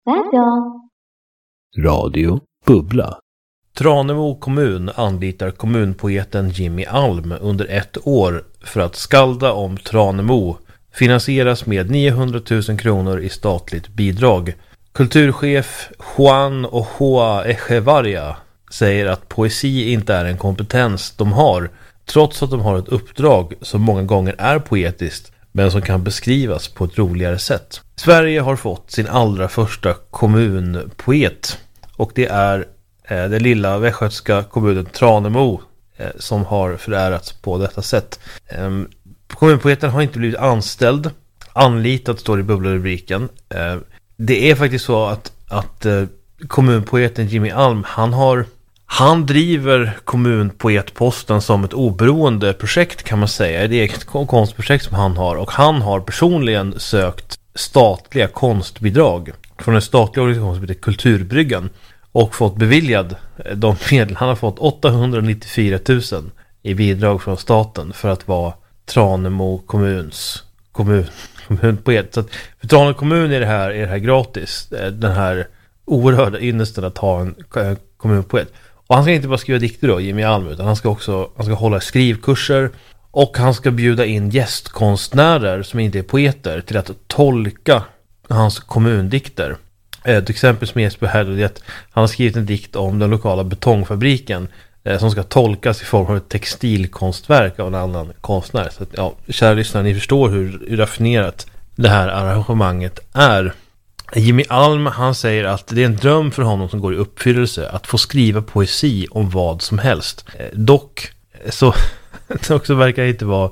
That's all. Radio Bubbla. Tranemo kommun anlitar kommunpoeten Jimmy Alm under 1 år för att skalda om Tranemo. Finansieras med 900 000 kronor i statligt bidrag. Kulturchef Juan Ochoa Echevarria säger att poesi inte är en kompetens de har, trots att de har ett uppdrag som många gånger är poetiskt, men som kan beskrivas på ett roligare sätt. Sverige har fått sin allra första kommunpoet, och det är den lilla västgötska kommunen Tranemo som har förärats på detta sätt. Kommunpoeten har inte blivit anlitad står i bubblarubriken. Det är faktiskt så att kommunpoeten Jimmy Alm, han driver kommunpoetposten som ett oberoende projekt, kan man säga. Det är ett konstprojekt som han har, och han har personligen sökt statliga konstbidrag från en statlig organisation som heter Kulturbryggan och fått beviljad de medel. Han har fått 894 000 i bidrag från staten för att vara Tranemo kommuns kommunpoet. Så att för Tranemo kommun är det här gratis. Den här oerhörda ynnesten att ha en kommunpoet. Och han ska inte bara skriva dikter då, Jimmy Alm, utan han ska hålla skrivkurser, och han ska bjuda in gästkonstnärer som inte är poeter till att tolka hans kommundikter. Ett exempel som Jesper här är att han har skrivit en dikt om den lokala betongfabriken som ska tolkas i form av ett textilkonstverk av en annan konstnär. Så att, ja, kära lyssnare, ni förstår hur raffinerat det här arrangemanget är. Jimmy Alm, han säger att det är en dröm för honom som går i uppfyllelse att få skriva poesi om vad som helst. Dock så det också verkar inte vara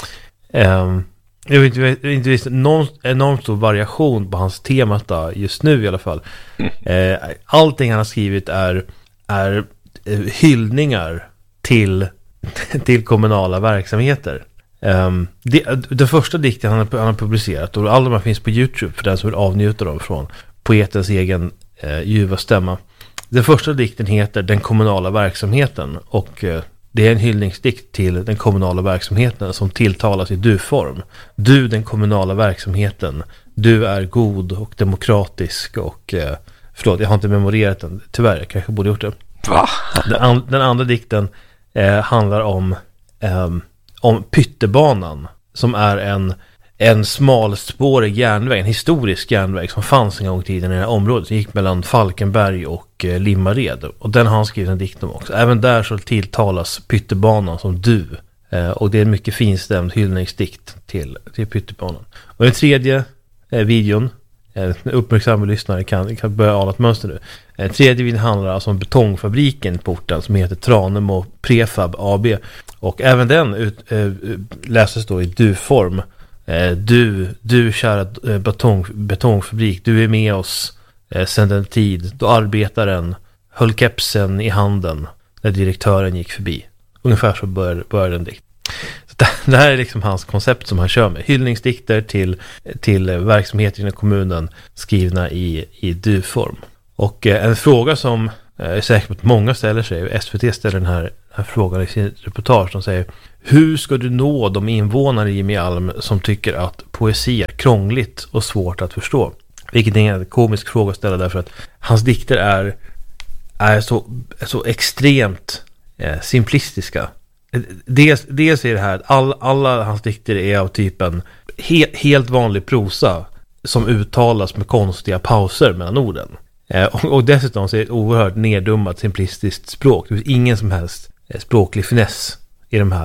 jag vet inte någon enormt stor variation på hans tema just nu i alla fall. Allting han har skrivit är hyllningar till kommunala verksamheter. Den första dikten han har publicerat, och alla de här finns på YouTube för den som vill avnjuta dem från poetens egen ljuva stämma. Den första dikten heter Den kommunala verksamheten, och det är en hyllningsdikt till den kommunala verksamheten som tilltalas i du-form. Du, den kommunala verksamheten, du är god och demokratisk och förlåt, jag har inte memorerat den, tyvärr, jag kanske borde gjort det. Va? Den andra dikten handlar om Pyttebanan, som är en smalspårig järnväg, en historisk järnväg som fanns en gång i tiden i det här området. Det gick mellan Falkenberg och Limmared, och den har han skrivit en dikt om också. Även där så tilltalas Pyttebanan som du, och det är en mycket finstämd hyllningsdikt till Pyttebanan. Och den tredje videon, uppmärksamma lyssnare kan börja ana ett mönster nu. Den tredje videon handlar alltså om betongfabriken på orten som heter Tranemo Prefab AB, och även den läses då i du-form. Du kära betongfabrik, du är med oss sedan den tid då arbetaren höll kepsen i handen när direktören gick förbi. Ungefär så börjar den dikt. Så det här är liksom hans koncept som han kör med. Hyllningsdikter till verksamheter i kommunen skrivna i du-form. Och en fråga som är säkert att många ställer sig, SVT ställer den här frågan i sin reportage, som säger: hur ska du nå de invånare i Jimmy Alm som tycker att poesi är krångligt och svårt att förstå? Vilket är en komisk fråga att ställa, därför att hans dikter är så extremt simplistiska. Dels är det här att alla hans dikter är av typen helt vanlig prosa som uttalas med konstiga pauser mellan orden. Och dessutom så är det ett oerhört neddummat simplistiskt språk. Det finns ingen som helst språklig finess i de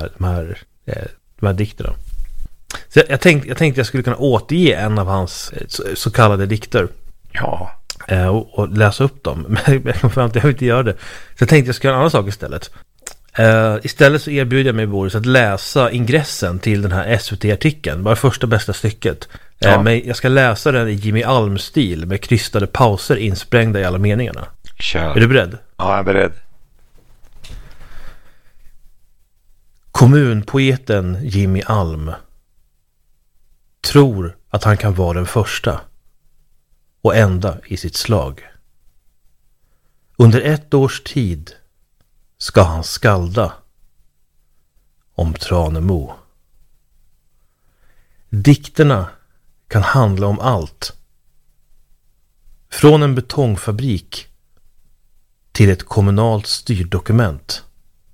här dikterna. Så jag tänkte jag skulle kunna återge en av hans så kallade dikter. Ja. Och läsa upp dem. Men jag vill inte göra det. Så jag tänkte jag skulle göra en annan sak istället. Istället så erbjuder jag mig, Boris, att läsa ingressen till den här SVT-artikeln. Bara första bästa stycket. Ja. Men jag ska läsa den i Jimmy Alm-stil med krystade pauser insprängda i alla meningarna. Kör. Är du beredd? Ja, jag är beredd. Kommunpoeten Jimmy Alm tror att han kan vara den första och enda i sitt slag. Under 1 års tid ska han skalda om Tranemo. Dikterna kan handla om allt, Från en betongfabrik till ett kommunalt styrdokument.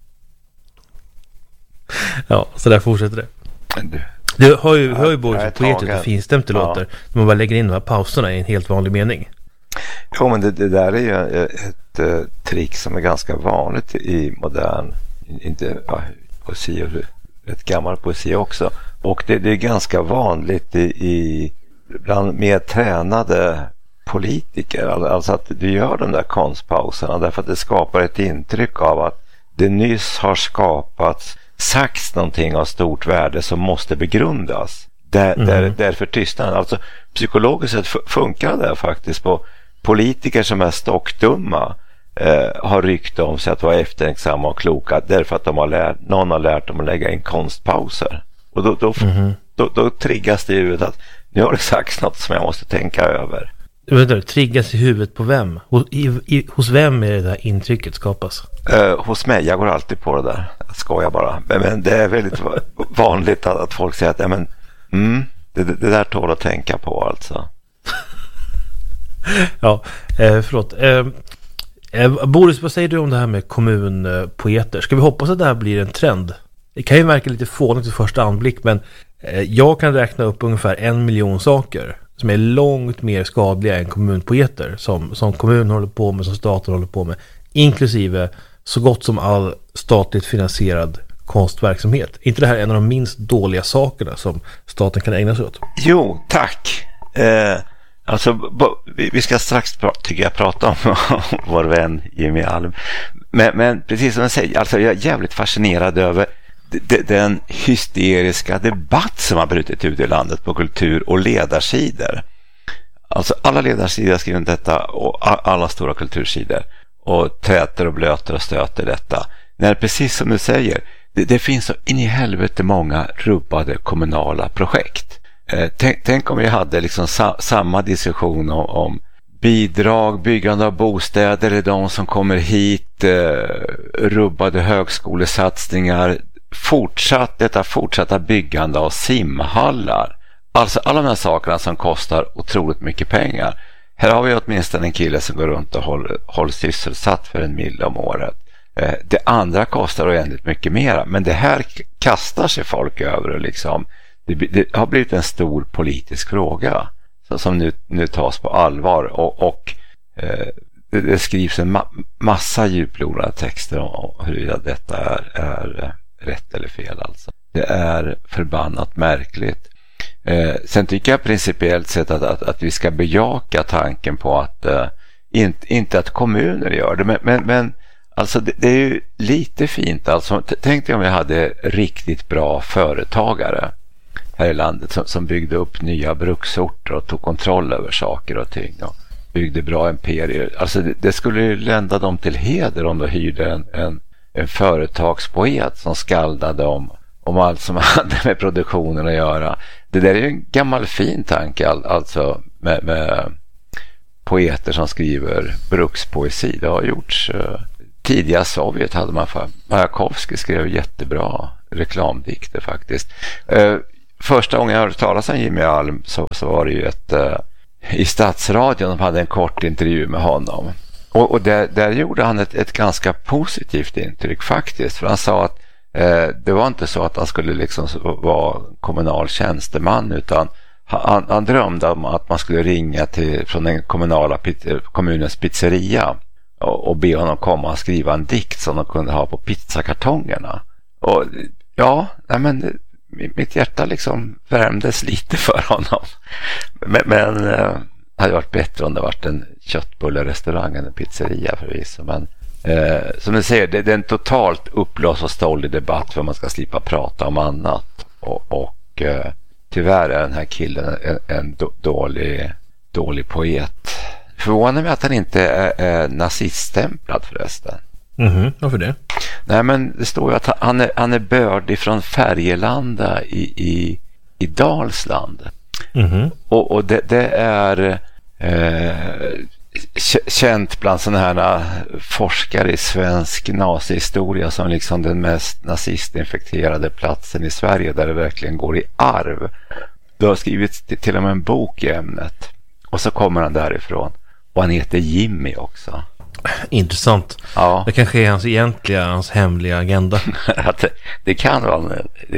Ja, så där fortsätter det. Du hör ju både poetiskt och finstämt det låter. När man bara lägger in de här pauserna i en helt vanlig mening. Jo, men det där är ju ett trick som är ganska vanligt i modern, poesi och rätt gammal poesi också. Och det är ganska vanligt bland mer tränade politiker. Alltså att du gör de där konstpauserna därför att det skapar ett intryck av att det nyss har sagts någonting av stort värde som måste begrundas. Därför tystnaden. Alltså psykologiskt sett funkar det faktiskt på politiker som är stockdumma har rykte om sig att vara eftertänksamma och kloka därför att någon har lärt dem att lägga in konstpauser. Och då triggas det i huvudet att nu har det sagts något som jag måste tänka över. Triggas i huvudet på vem? Hos vem är det där intrycket skapas? Hos mig, jag går alltid på det där. Jag skojar bara. Men det är väldigt vanligt att folk säger att det där tål att tänka på alltså. Ja, förlåt. Boris, vad säger du om det här med kommunpoeter? Ska vi hoppas att det här blir en trend? Det kan ju verka lite fånigt i första anblick, men jag kan räkna upp ungefär 1 miljon saker som är långt mer skadliga än kommunpoeter som kommunen håller på med, som staten håller på med, inklusive så gott som all statligt finansierad konstverksamhet. Är inte det här en av de minst dåliga sakerna som staten kan ägna sig åt? Jo, tack. Alltså, vi ska strax prata om vår vän Jimmy Alm. Men precis som jag säger, alltså jag är jävligt fascinerad över den hysteriska debatt som har brutit ut i landet på kultur- och ledarsidor. Alltså alla ledarsidor skriver detta och alla stora kultursidor och träter och blöter och stöter detta. När precis som du säger, det finns så in i helvete många rubbade kommunala projekt. Tänk om vi hade liksom samma diskussion om bidrag, byggande av bostäder eller de som kommer hit, rubbade högskolesatsningar, fortsatta byggande av simhallar. Alltså alla de här sakerna som kostar otroligt mycket pengar. Här har vi åtminstone en kille som går runt och håller sysselsatt för 1 mil om året. Det andra kostar oändligt mycket mera, men det här kastar sig folk över och liksom det har blivit en stor politisk fråga som nu tas på allvar och det skrivs en massa djuplodande texter om huruvida detta är rätt eller fel alltså. Det är förbannat märkligt. Sen tycker jag principiellt sett att vi ska bejaka tanken på att inte att kommuner gör det, men alltså det är ju lite fint alltså. Tänk dig om vi hade riktigt bra företagare här i landet som byggde upp nya bruksorter och tog kontroll över saker och ting och byggde bra imperier. Alltså det skulle ju lända dem till heder om de hyrde en företagspoet som skaldade om allt som hade med produktionen att göra. Det där är ju en gammal fin tanke alltså med poeter som skriver brukspoesi. Det har gjorts tidiga Sovjet hade man Majakovskij skrev jättebra reklamdikter faktiskt. Första gången jag hörde talas om Jimmy Alm så var det ju i Stadsradion de hade en kort intervju med honom. Och där gjorde han ett ganska positivt intryck faktiskt. För han sa att det var inte så att han skulle liksom vara kommunal tjänsteman, utan han drömde om att man skulle ringa från den kommunens pizzeria och be honom komma och skriva en dikt som de kunde ha på pizzakartongerna. Och ja, men mitt hjärta liksom värmdes lite för honom. Men det hade varit bättre om det varit en köttbullerestaurang än en pizzeria förvisso. Men som du säger, det är en totalt uppblåst och stålig debatt för man ska slippa prata om annat. Och tyvärr är den här killen en dålig poet. Förvånar mig att han inte är naziststämplad förresten. Varför det? Nej, men det står ju att han är bördig från Färgelanda i Dalsland. Och det är känt bland sådana här forskare i svensk nazihistoria som liksom den mest nazistinfekterade platsen i Sverige, där det verkligen går i arv. Det har skrivits till och med en bok i ämnet, och så kommer han därifrån. Och han heter Jimmy också. Intressant. Ja. Det kanske är hans hemliga agenda. det kan vara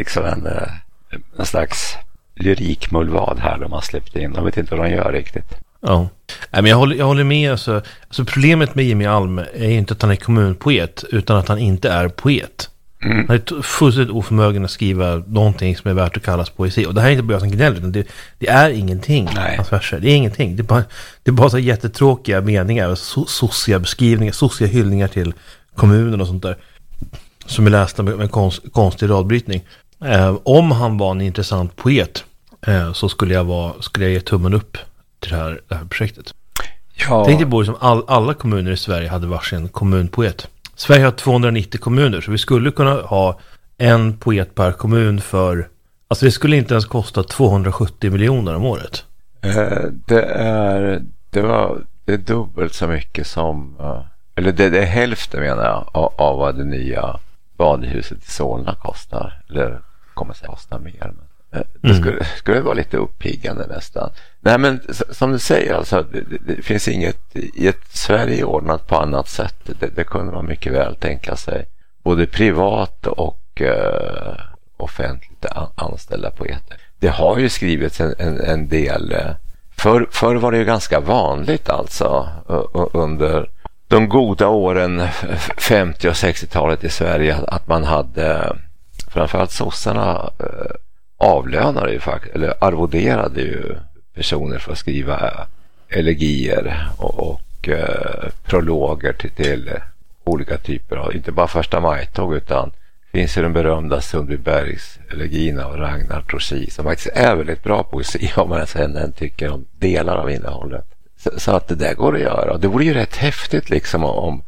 en slags lyrikmullvad här de har släppt in. Jag vet inte vad de gör riktigt. Ja. Nej, men jag håller med. Alltså problemet med Jimmy Alm är ju inte att han är kommunpoet, utan att han inte är poet. Han är fullständigt oförmögen att skriva någonting som är värt att kallas poesi. Och det här är inte bara som gnäll, utan det är ingenting. Hans verser. Det är ingenting. Det är bara så jättetråkiga meningar, sossiga beskrivningar, sossiga hyllningar till kommunen och sånt där, som är lästa med konstig radbrytning. Om han var en intressant poet, så skulle jag ge tummen upp till det här projektet. Ja. Tänk dig både som alla kommuner i Sverige hade varsin kommunpoet. Sverige har 290 kommuner, så vi skulle kunna ha en poet per kommun för... Alltså det skulle inte ens kosta 270 miljoner om året. Det är dubbelt så mycket som... Eller det är hälften, menar jag, av vad det nya badhuset i Solna kostar. Eller kommer att kosta mer. Men det skulle vara lite uppiggande nästan. Nej, men som du säger, alltså, det finns inget i ett Sverige ordnat på annat sätt. Det kunde man mycket väl tänka sig. Både privat och offentligt anställda poeter. Det har ju skrivits en del. Förr var det ju ganska vanligt alltså under de goda åren 50- och 60-talet i Sverige att man hade, framförallt sossarna, avlönade ju faktiskt, eller arvoderade ju personer för att skriva elegier och prologer till olika typer av, inte bara första majtåg, utan finns ju den berömda Sundbybergs elegina och Ragnar Troschi, som faktiskt är väldigt bra poesi om man sen tycker om delar av innehållet. Så att det där går att göra. Det vore ju rätt häftigt liksom om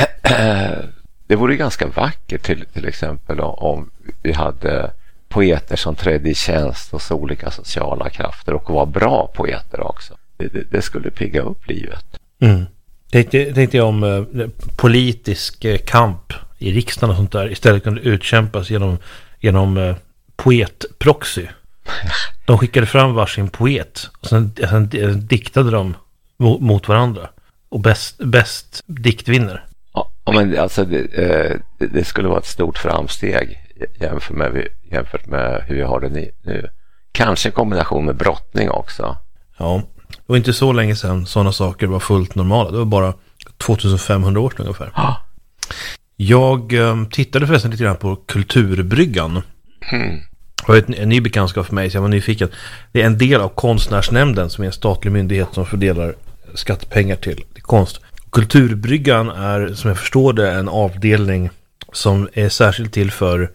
det vore ju ganska vackert till exempel om vi hade poeter som trädde i tjänst hos olika sociala krafter och var bra poeter också. Det skulle pigga upp livet. Tänkte jag om politisk kamp i riksdagen och sånt där istället kunde utkämpas genom poetproxy. De skickade fram varsin poet och sen diktade de mot varandra. Och bäst dikt vinner. Ja, men alltså det skulle vara ett stort framsteg jämfört med hur vi har det nu. Kanske en kombination med brottning också. Ja, det var inte så länge sedan sådana saker var fullt normala. Det var bara 2500 år ungefär. Ja. Jag tittade förresten lite grann på Kulturbryggan. Det var en ny bekantskap för mig, så jag var nyfiken. Det är en del av Konstnärsnämnden, som är en statlig myndighet som fördelar skattepengar till konst. Kulturbryggan är, som jag förstår det, en avdelning som är särskilt till för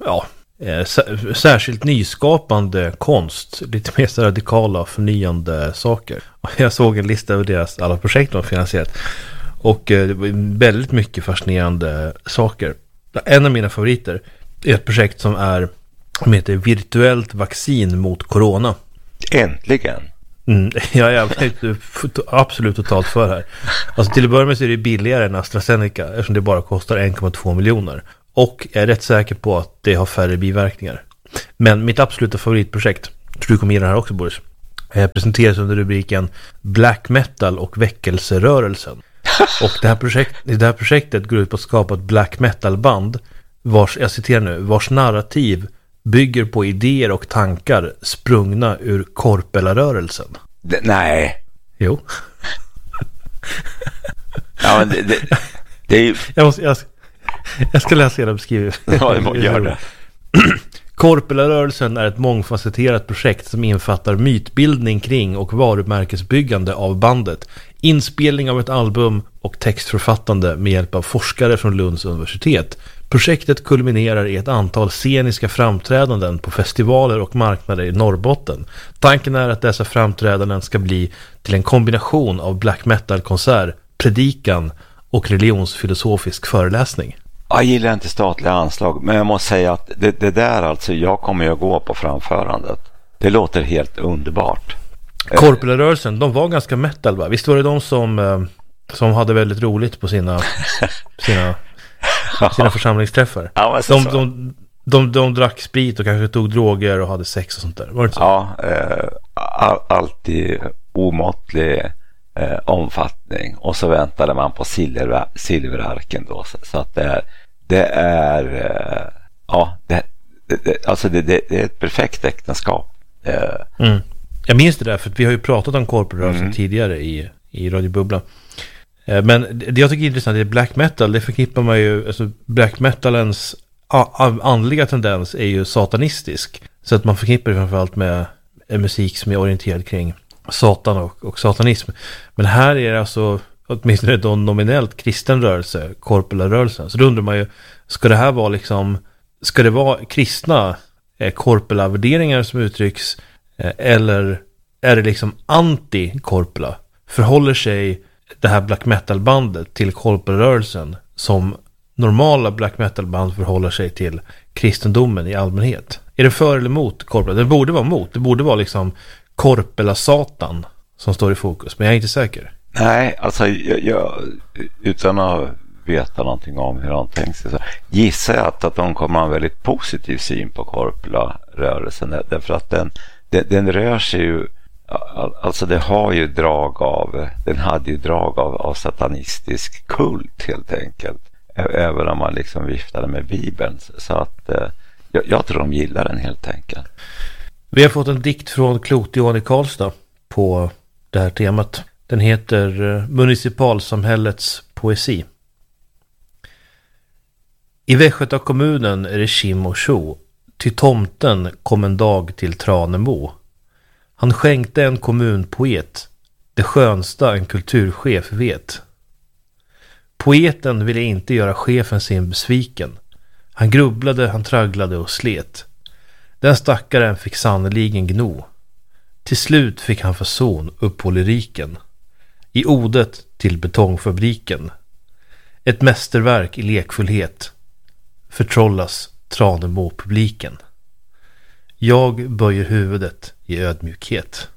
särskilt nyskapande konst, lite mer så radikala, förnyande saker. Och jag såg en lista över deras alla projekt de har finansierat, och det var väldigt mycket fascinerande saker. En av mina favoriter är ett projekt som heter Virtuellt vaccin mot corona. Äntligen! Jag är absolut totalt för här. Alltså till att börja med så är det billigare än AstraZeneca, eftersom det bara kostar 1,2 miljoner. Och jag är rätt säker på att det har färre biverkningar. Men mitt absoluta favoritprojekt, tror du kommer gilla det här också, Boris, presenteras under rubriken Black Metal och väckelserörelsen. Och det här projektet går ut på att skapa ett black metal band vars narrativ bygger på idéer och tankar sprungna ur Korpelarörelsen. Nej. Jo. Ja, men det är ju... Jag ska läsa hela beskrivningen. Ja, gör det. Korpelarörelsen är ett mångfacetterat projekt som infattar mytbildning kring och varumärkesbyggande av bandet, inspelning av ett album och textförfattande med hjälp av forskare från Lunds universitet. Projektet kulminerar i ett antal sceniska framträdanden på festivaler och marknader i Norrbotten. Tanken är att dessa framträdanden ska bli till en kombination av black metal-konsert, predikan och religionsfilosofisk föreläsning. Jag gillar inte statliga anslag, men jag måste säga att det där, alltså, jag kommer ju att gå på framförandet. Det låter helt underbart. Korpelarörelsen, de var ganska metal, va? Visst var det de som hade väldigt roligt på sina församlingsträffar? Ja, de drack sprit och kanske tog droger och hade sex och sånt där. Var det så? Ja, alltid omåttlig omfattning, och så väntade man på silverarken då, så att det är är ett perfekt äktenskap. Jag minns det där, för att vi har ju pratat om korprörelsen tidigare i Radio Bubbla. Men det jag tycker är intressant är black metal. Det förknippar man ju, alltså black metalens andliga tendens är ju satanistisk. Så att man förknippar det framförallt med en musik som är orienterad kring satan och satanism. Men här är det alltså åtminstone då nominellt kristen rörelse, korpela-rörelsen. Så då undrar man ju, ska det här vara liksom, ska det vara kristna korpela-värderingar som uttrycks, eller är det liksom anti-korpela? Förhåller sig det här black metal-bandet till korpela-rörelsen som normala black metal-band förhåller sig till kristendomen i allmänhet? Är det för eller mot korpela? Det borde vara mot. Det borde vara liksom korpela-satan som står i fokus, men jag är inte säker. Nej, alltså jag utan att veta någonting om hur de tänker sig, så gissar jag att de kommer ha en väldigt positiv syn på korpela-rörelsen, därför att den rör sig ju, alltså det har ju den hade ju drag av satanistisk kult helt enkelt, även om man liksom viftade med Bibeln, så att jag tror de gillar den helt enkelt. Vi har fått en dikt från Klotion i Karlstad på det här temat. Den heter Municipalsamhällets poesi. I Västgöta kommunen är det kim och tjo, ty tomten kom en dag till Tranemo. Han skänkte en kommunpoet, det skönsta en kulturchef vet. Poeten ville inte göra chefen sin besviken. Han grubblade, han tragglade och slet. Den stackaren fick sannoliken gno. Till slut fick han fason upp på lyriken. I odet till betongfabriken. Ett mästerverk i lekfullhet. Förtrollas Tranemo-publiken. Jag böjer huvudet i ödmjukhet.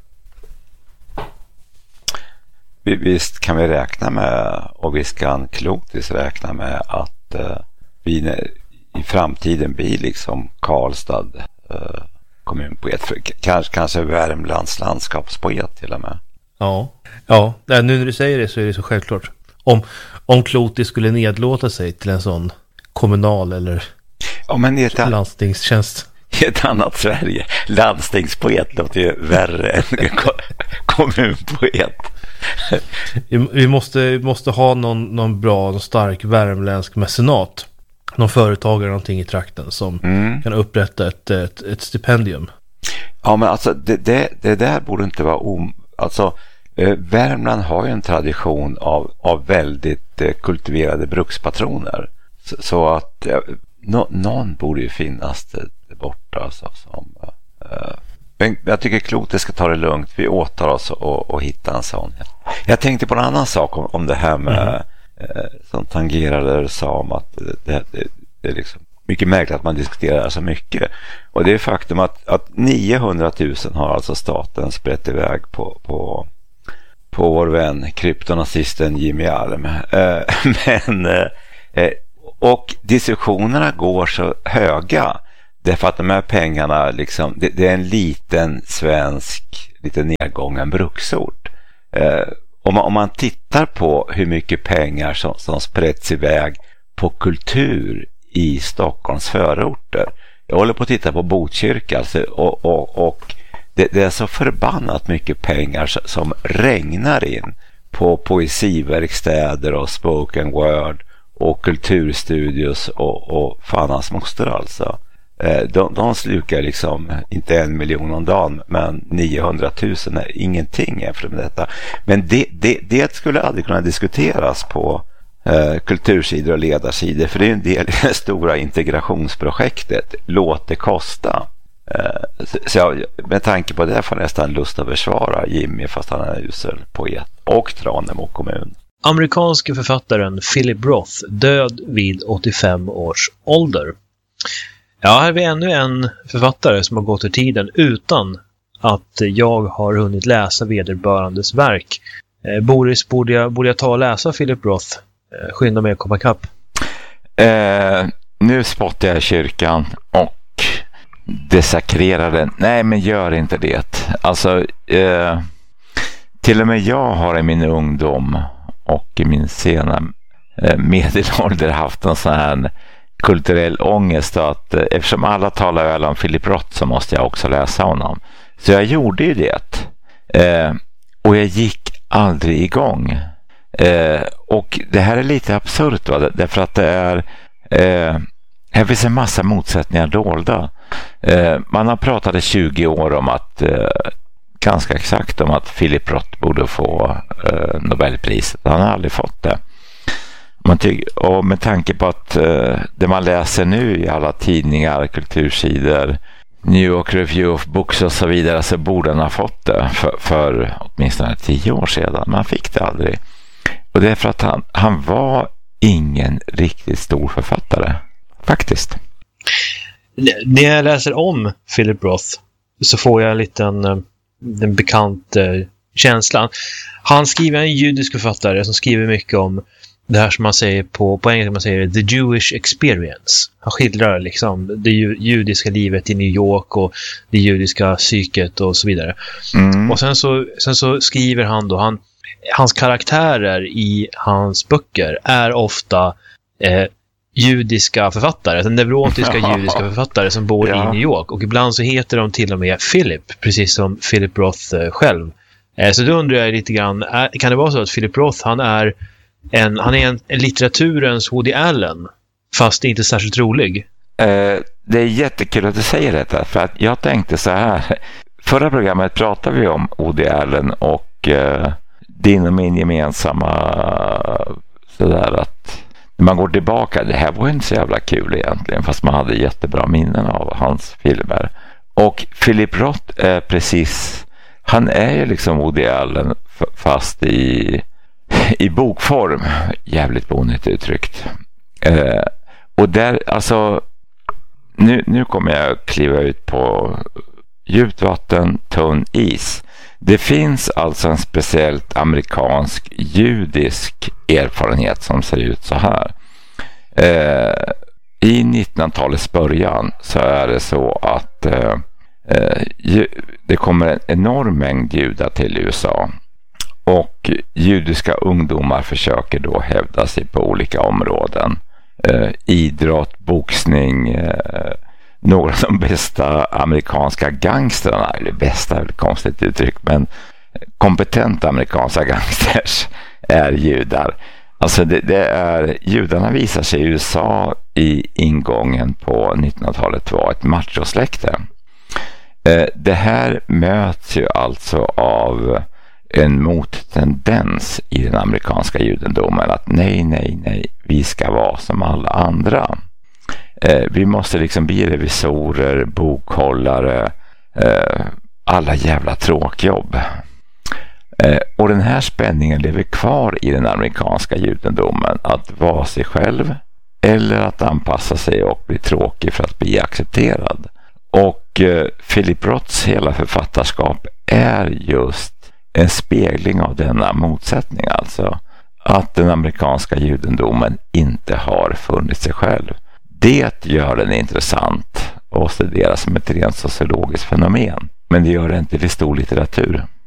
Visst kan vi räkna med, och visst kan Klotis räkna med att vi i framtiden blir liksom Karlstad kommunpoet, kanske Värmlands landskapspoet till och med. Ja, nu när du säger det så är det så självklart. Om Klotis skulle nedlåta sig till en sån kommunal eller landstingstjänst. I ett annat Sverige. Landstingspoet låter ju värre än kommunpoet. Vi måste ha någon bra, någon stark värmländsk mecenat. Någon företagare någonting i trakten som kan upprätta ett stipendium. Ja, men alltså det där borde inte vara alltså Värmland har ju en tradition av väldigt kultiverade brukspatroner. Så att någon borde ju finnas där borta, alltså, som jag tycker Klotis ska ta det lugnt. Vi åtar oss och hitta en sån. Jag tänkte på en annan sak om det här med som tangerade Sam, att det är liksom mycket märkligt att man diskuterar så mycket. Och det är faktum att 900 000 har alltså staten sprätt iväg på vår vän kryptonazisten Jimmy Alm. Och diskussionerna går så höga därför att de här pengarna liksom, det är en liten svensk, lite nedgången bruksort. Om man tittar på hur mycket pengar som sprätts iväg på kultur i Stockholms förorter. Jag håller på att titta på Botkyrka, alltså, och det är så förbannat mycket pengar som regnar in på poesiverkstäder och spoken word och kulturstudios och fan hans moster alltså. De slukar liksom inte 1 miljon om dagen, men 900 000 är ingenting efter detta. Men det skulle aldrig kunna diskuteras på kultursidor och ledarsidor, för det är en del i det stora integrationsprojektet. Låt det kosta. Så jag, med tanke på det får jag nästan lust att försvara Jimmy, fast han är usel poet, och Tranemo kommun. Amerikanske författaren Philip Roth död vid 85 års ålder. Ja, här är vi ännu en författare som har gått ur tiden utan att jag har hunnit läsa vederbörandes verk. Boris, borde jag ta och läsa Philip Roth? Skynda mig att komma ikapp. Nu spottar jag i kyrkan och desakrerar den. Nej, men gör inte det. Alltså, till och med jag har i min ungdom och i min sena medelålder haft en sån här kulturell ångest att eftersom alla talar väl om Philip Roth så måste jag också läsa honom. Så jag gjorde ju det. Och jag gick aldrig igång. Och det här är lite absurt, va? Därför att det är här finns en massa motsättningar dolda. Man har pratat i 20 år om att ganska exakt om att Philip Roth borde få Nobelpriset. Han har aldrig fått det. Och med tanke på att det man läser nu i alla tidningar, kultursidor, New York Review of Books och så vidare, så borde han ha fått det för åtminstone 10 år sedan. Man fick det aldrig. Och det är för att han var ingen riktigt stor författare. Faktiskt. När jag läser om Philip Roth så får jag lite en bekant känslan. Han skriver en judisk författare som skriver mycket om det här som man säger på engelska, man säger the Jewish experience. Han skildrar liksom det judiska livet i New York och det judiska psyket och så vidare. Och sen så skriver han då, hans karaktärer i hans böcker är ofta judiska författare, alltså neurotiska judiska författare som bor i New York, och ibland så heter de till och med Philip, precis som Philip Roth själv. Så då undrar jag lite grann, kan det vara så att Philip Roth han är en litteraturens Woody Allen, fast inte särskilt rolig? Det är jättekul att du säger detta, för att jag tänkte så här. Förra programmet pratade vi om Woody Allen och din och min gemensamma sådär att när man går tillbaka, det här var inte så jävla kul egentligen, fast man hade jättebra minnen av hans filmer. Och Philip Roth är precis, han är ju liksom Woody Allen fast i bokform. Jävligt bonigt uttryckt. Och där, alltså nu kommer jag kliva ut på djupt vatten, tunn is. Det finns alltså en speciellt amerikansk judisk erfarenhet som ser ut så här. I 1900-talets början så är det så att det kommer en enorm mängd judar till USA. Och judiska ungdomar försöker då hävda sig på olika områden. Idrott, boxning, några av de bästa amerikanska gangsterna, eller bästa är väl konstigt uttryck, men kompetenta amerikanska gangsters är judar. Alltså det är, judarna visar sig i USA i ingången på 1900-talet var ett machosläkte. Det här möts ju alltså av en mottendens i den amerikanska judendomen att nej, vi ska vara som alla andra. Vi måste liksom bli revisorer, bokhållare, alla jävla tråkjobb. Och den här spänningen lever kvar i den amerikanska judendomen, att vara sig själv eller att anpassa sig och bli tråkig för att bli accepterad. Och Philip Roths hela författarskap är just en spegling av denna motsättning, alltså att den amerikanska judendomen inte har funnit sig själv. Det gör den intressant och studeras som ett rent sociologiskt fenomen, men det gör det inte till stor litteratur.